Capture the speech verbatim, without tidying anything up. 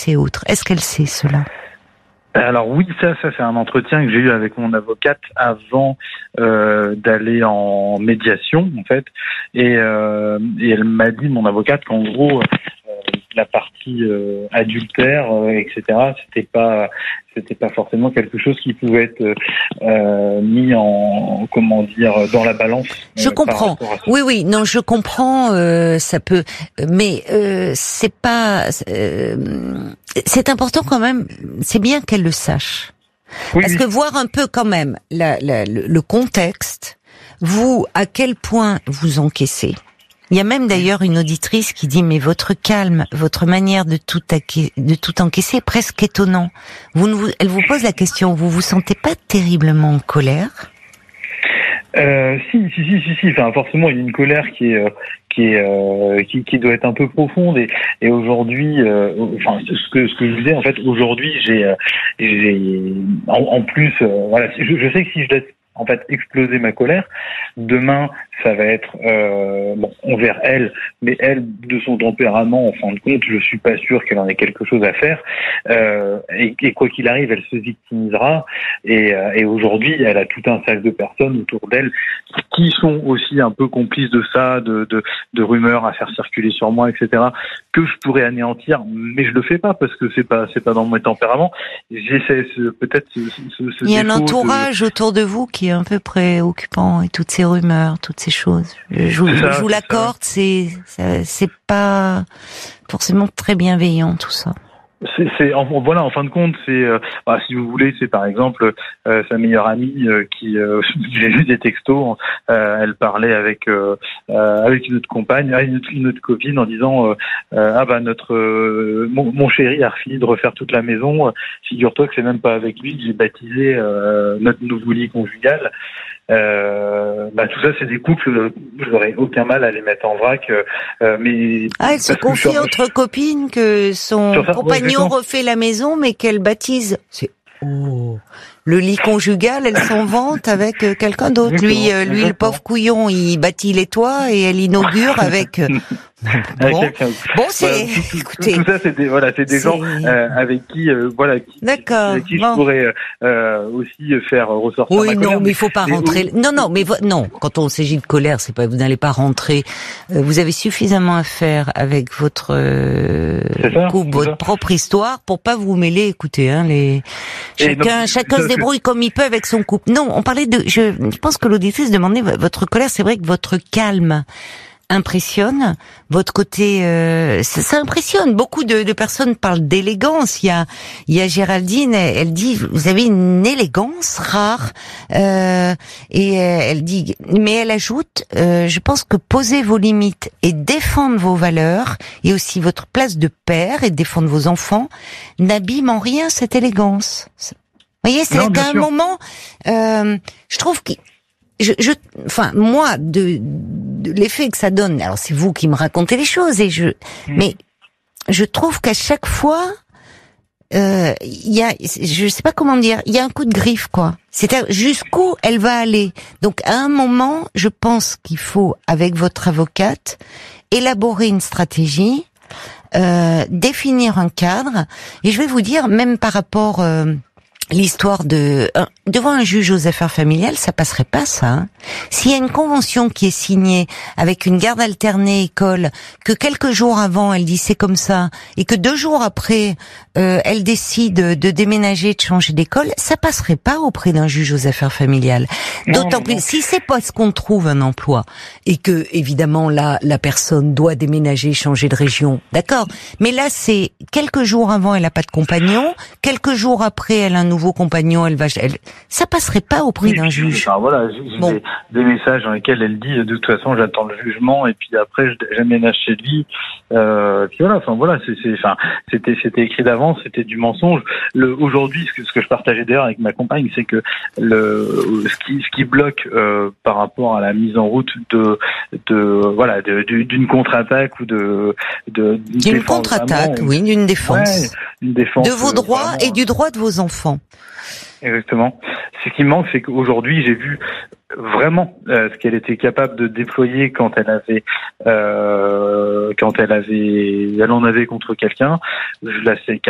et autres. Est-ce qu'elle sait cela ? Alors oui, ça, ça c'est un entretien que j'ai eu avec mon avocate avant euh, d'aller en médiation en fait, et, euh, et elle m'a dit, mon avocate, qu'en gros euh, la partie euh, adultère, euh, et cetera, c'était pas, c'était pas forcément quelque chose qui pouvait être euh, mis en, comment dire, dans la balance. Je euh, comprends. Oui, oui, non, je comprends. Euh, ça peut, mais euh, c'est pas. Euh, c'est important quand même. C'est bien qu'elle le sache, oui, parce oui. que voir un peu quand même la, la, le, le contexte, vous, à quel point vous encaissez. Il y a même d'ailleurs une auditrice qui dit, mais votre calme, votre manière de tout, acquer, de tout encaisser est presque étonnant. Vous ne vous, elle vous pose la question, vous vous sentez pas terriblement en colère ? Euh, si, si, si, si, si. Enfin, forcément, il y a une colère qui est, euh, qui est, euh, qui, qui doit être un peu profonde. Et, et aujourd'hui, euh, enfin, ce que, ce que je disais, en fait, aujourd'hui, j'ai, euh, j'ai, en, en plus, euh, voilà, je, je sais que si je laisse en fait exploser ma colère, demain ça va être euh, bon envers elle, mais elle, de son tempérament, en fin de compte, je suis pas sûr qu'elle en ait quelque chose à faire, euh, et, et quoi qu'il arrive, elle se victimisera, et, euh, et aujourd'hui elle a tout un sac de personnes autour d'elle qui sont aussi un peu complices de ça, de, de, de rumeurs à faire circuler sur moi, et cetera, que je pourrais anéantir, mais je le fais pas parce que c'est pas c'est pas dans mon tempérament. J'essaie ce, peut-être ce, ce, ce il y a un entourage de... autour de vous qui est un peu préoccupant, et toutes ces rumeurs, toutes ces choses. Je, je, ça, je vous l'accorde, c'est c'est, c'est pas forcément très bienveillant tout ça. C'est, c'est en, voilà, en fin de compte, c'est euh, bah, si vous voulez, c'est par exemple euh, sa meilleure amie euh, qui, euh, j'ai vu des textos, euh, elle parlait avec euh, euh, avec une autre compagne, une autre, une autre copine, en disant euh, euh, ah bah notre euh, mon, mon chéri a fini de refaire toute la maison. Figure-toi que c'est même pas avec lui que j'ai baptisé euh, notre nouveau lit conjugal. Euh, bah tout ça, c'est des couples, je n'aurais aucun mal à les mettre en vrac, euh, mais ah, elle se confie sur... entre copines que son ça, compagnon ouais, refait la maison, mais qu'elle baptise. C'est oh. Le lit conjugal, elle s'en vante avec quelqu'un d'autre. Exactement, lui, euh, lui, le pauvre couillon, il bâtit les toits et elle inaugure avec. Euh... Bon, bon, c'est. Voilà, tout, écoutez, tout, tout ça, c'est des voilà, c'est des c'est... gens euh, avec qui, euh, voilà, qui, D'accord. avec qui bon. je pourrais euh, aussi faire ressortir. Oui, ma non, colère, mais il faut pas rentrer. Où... Non, non, mais vo... non. Quand on s'agit de colère, c'est pas vous n'allez pas rentrer. Euh, vous avez suffisamment à faire avec votre euh, ça, couple, votre ça. propre histoire pour pas vous mêler. Écoutez, hein, les chacun, donc, chacun se débrouille que... comme il peut avec son couple. Non, on parlait de. Je, je pense que l'auditrice demandait votre colère. C'est vrai que votre calme impressionne, votre côté, euh, ça, ça impressionne. Beaucoup de, de personnes parlent d'élégance. Il y a, il y a Géraldine, elle, elle dit, vous avez une élégance rare, euh, et elle dit, mais elle ajoute, euh, je pense que poser vos limites et défendre vos valeurs, et aussi votre place de père et défendre vos enfants, n'abîme en rien cette élégance. Vous voyez, c'est qu'à un moment, euh, je trouve que Je, je, enfin, moi, de, de l'effet que ça donne. Alors, c'est vous qui me racontez les choses, et je, mmh. mais je trouve qu'à chaque fois, euh, il y a, je sais pas comment dire, il y a un coup de griffe, quoi. C'est-à-dire jusqu'où elle va aller. Donc, à un moment, je pense qu'il faut, avec votre avocate, élaborer une stratégie, euh, définir un cadre. Et je vais vous dire, même par rapport euh, l'histoire de euh, devant un juge aux affaires familiales, ça passerait pas ça. Hein. S'il y a une convention qui est signée avec une garde alternée école, que quelques jours avant elle dit c'est comme ça, et que deux jours après euh, elle décide de déménager, de changer d'école, ça passerait pas auprès d'un juge aux affaires familiales. D'autant non, plus non. si c'est parce qu'on trouve un emploi et que évidemment là la personne doit déménager, changer de région, d'accord. Mais là c'est quelques jours avant elle a pas de compagnon, quelques jours après elle a un nouveau compagnon, elle va, elle, ça passerait pas auprès oui, d'un juge. Enfin, voilà, j'ai bon. des, des messages dans lesquels elle dit de toute façon j'attends le jugement et puis après je j'aménage chez lui. Euh, puis voilà, enfin voilà, c'est, c'est, enfin c'était c'était écrit d'avance, c'était du mensonge. Le aujourd'hui, ce que ce que je partageais d'ailleurs avec ma compagne, c'est que le ce qui ce qui bloque euh, par rapport à la mise en route de de voilà de, de, d'une contre-attaque ou de de d'une, d'une contre-attaque, vraiment, oui, d'une défense, ouais, une défense de vos droits vraiment, et du droit de vos enfants. Exactement. Ce qui manque, c'est qu'aujourd'hui, j'ai vu vraiment euh, ce qu'elle était capable de déployer quand elle avait, euh, quand elle avait, elle en avait contre quelqu'un. Je la sais